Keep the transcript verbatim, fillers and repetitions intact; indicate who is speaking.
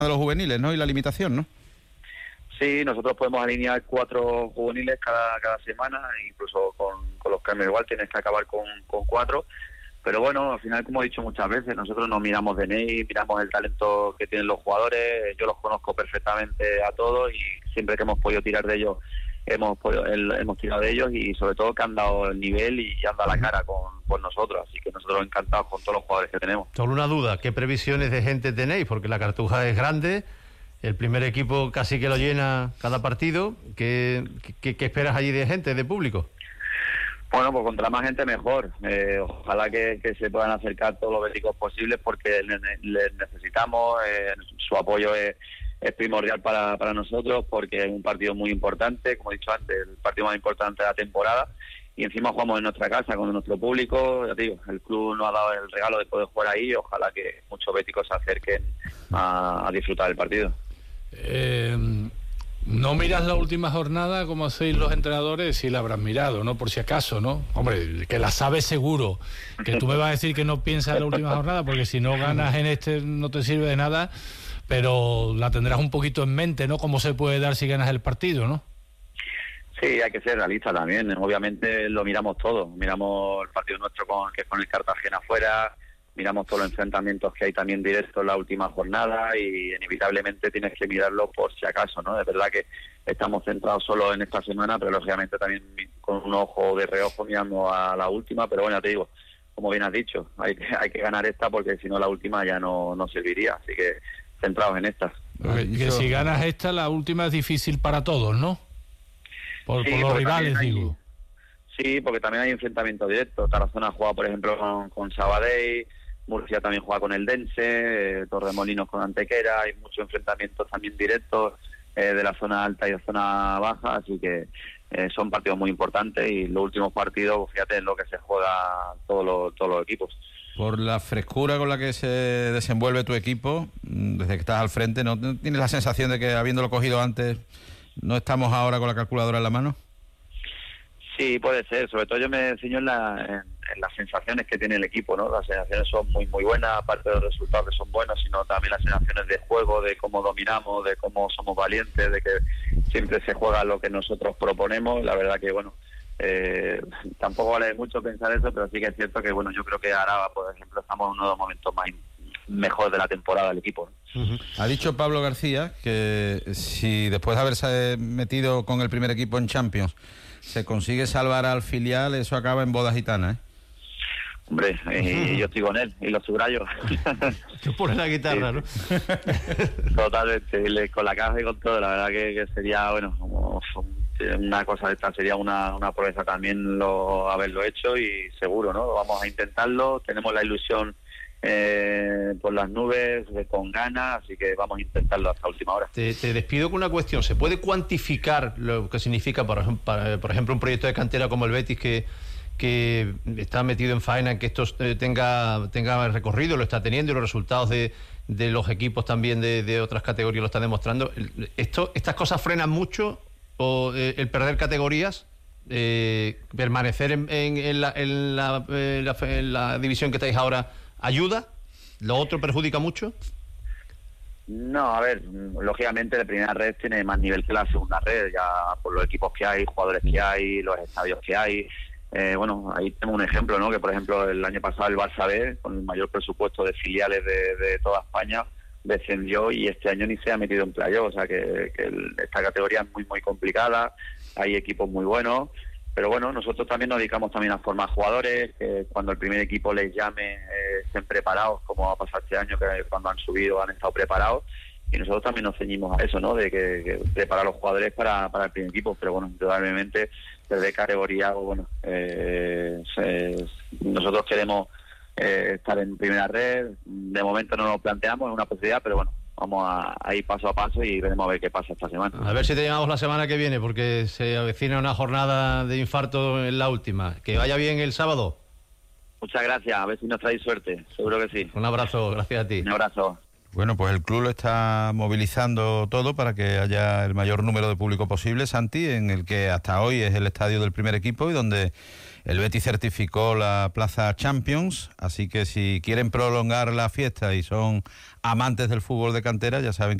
Speaker 1: de los juveniles, ¿no? Y la limitación, ¿no?
Speaker 2: Sí, nosotros podemos alinear cuatro juveniles cada cada semana, incluso con, con los cambios igual tienes que acabar con, con cuatro. Pero bueno, al final, como he dicho muchas veces, nosotros no miramos D N I, miramos el talento que tienen los jugadores. Yo los conozco perfectamente a todos y siempre que hemos podido tirar de ellos, hemos podido, el, hemos tirado de ellos, y sobre todo que han dado el nivel y han dado la cara con, con nosotros. Así que nosotros encantados con todos los jugadores que tenemos.
Speaker 3: Solo una duda, ¿qué previsiones de gente tenéis? Porque la Cartuja es grande, el primer equipo casi que lo llena cada partido. ¿Qué, qué, qué esperas allí de gente, de público?
Speaker 2: Bueno, pues contra más gente mejor. Eh, ojalá que, que se puedan acercar todos los béticos posibles, porque les le necesitamos. Eh, su apoyo es, es primordial para, para nosotros, porque es un partido muy importante, como he dicho antes, el partido más importante de la temporada, y encima jugamos en nuestra casa con nuestro público. Ya te digo, el club nos ha dado el regalo de poder jugar ahí. Ojalá que muchos béticos se acerquen a, a disfrutar del partido.
Speaker 4: Eh, no miras la última jornada como hacéis los entrenadores, si la habrás mirado, ¿no? Por si acaso, ¿no? Hombre, que la sabes seguro. Que tú me vas a decir que no piensas en la última jornada, porque si no ganas en este no te sirve de nada, pero la tendrás un poquito en mente, ¿no? Cómo se puede dar si ganas el partido, ¿no?
Speaker 2: Sí, hay que ser realista también. Obviamente lo miramos todo. Miramos el partido nuestro con, que es con el Cartagena afuera. Miramos todos los enfrentamientos que hay también directos en la última jornada, y inevitablemente tienes que mirarlo por si acaso, ¿no? Es verdad que estamos centrados solo en esta semana, pero lógicamente también con un ojo de reojo mirando a la última. Pero bueno, ya te digo, como bien has dicho, hay que, hay que ganar esta, porque si no la última ya no, no serviría. Así que centrados en esta.
Speaker 4: Que, que si ganas esta, la última es difícil para todos, ¿no? Por, sí, por los rivales, hay, digo.
Speaker 2: Sí, porque también hay enfrentamientos directos. Tarazona juega, por ejemplo, con, con Sabadell. Murcia también juega con el Dense, eh, Torremolinos con Antequera. Hay muchos enfrentamientos también directos eh, de la zona alta y la zona baja, así que eh, son partidos muy importantes, y los últimos partidos, fíjate en lo que se juega todos los, todos los equipos.
Speaker 1: Por la frescura con la que se desenvuelve tu equipo, desde que estás al frente, ¿no tienes la sensación de que, habiéndolo cogido antes, no estamos ahora con la calculadora en la mano?
Speaker 2: Sí, puede ser. Sobre todo yo me enseño en, la, en, en las sensaciones que tiene el equipo, ¿no? Las sensaciones son muy muy buenas, aparte de los resultados que son buenos, sino también las sensaciones de juego, de cómo dominamos, de cómo somos valientes, de que siempre se juega lo que nosotros proponemos. La verdad que, bueno, eh, tampoco vale mucho pensar eso, pero sí que es cierto que, bueno, yo creo que ahora, por ejemplo, estamos en uno de los momentos más mejores de la temporada del equipo, ¿no?
Speaker 1: Uh-huh. Ha dicho Pablo García que si después de haberse metido con el primer equipo en Champions se consigue salvar al filial, eso acaba en boda gitana, ¿eh?
Speaker 2: Hombre, eh, yo estoy con él y lo subrayo.
Speaker 3: Tú pones la guitarra, ¿no?
Speaker 2: Totalmente, con la caja y con todo. La verdad que, que sería, bueno, como una cosa de esta, sería una, una proeza también lo, haberlo hecho, y seguro, ¿no? Vamos a intentarlo, tenemos la ilusión eh, por las nubes, eh, con ganas, así que vamos a intentarlo hasta última hora.
Speaker 3: Te, te despido con una cuestión. ¿Se puede cuantificar lo que significa, por ejemplo, por ejemplo un proyecto de cantera como el Betis, que que está metido en faena, que esto eh, tenga tenga recorrido, lo está teniendo, y los resultados de, de los equipos también de, de otras categorías lo están demostrando? Esto, ¿Estas cosas frenan mucho o eh, el perder categorías, eh, permanecer en, en, en, la, en, la, en, la, en la división que estáis ahora, ayuda? ¿Lo otro perjudica mucho?
Speaker 2: No, a ver, lógicamente la primera red tiene más nivel que la segunda red, ya por los equipos que hay, jugadores que hay, los estadios que hay. Eh, bueno, ahí tenemos un ejemplo, ¿no? Que por ejemplo el año pasado el Barça B, con el mayor presupuesto de filiales de, de toda España, descendió, y este año ni se ha metido en playoff. O sea que, que el, esta categoría es muy muy complicada, hay equipos muy buenos, pero bueno, nosotros también nos dedicamos también a formar jugadores, que cuando el primer equipo les llame eh, estén preparados, como ha pasado este año, que cuando han subido han estado preparados, y nosotros también nos ceñimos a eso, ¿no? De que, que preparar a los jugadores para, para el primer equipo. Pero bueno, indudablemente desde categoría, bueno, eh, se, nosotros queremos eh, estar en primera red. De momento no nos planteamos, es una posibilidad, pero bueno, vamos a, a ir paso a paso y veremos a ver qué pasa esta semana.
Speaker 3: A ver si te llamamos la semana que viene, porque se avecina una jornada de infarto en la última. Que vaya bien el sábado.
Speaker 2: Muchas gracias, a ver si nos traéis suerte, seguro que sí.
Speaker 3: Un abrazo, gracias a ti.
Speaker 2: Un abrazo.
Speaker 1: Bueno, pues el club lo está movilizando todo para que haya el mayor número de público posible, Santi, en el que hasta hoy es el estadio del primer equipo, y donde el Betis certificó la plaza Champions, así que si quieren prolongar la fiesta y son amantes del fútbol de cantera, ya saben que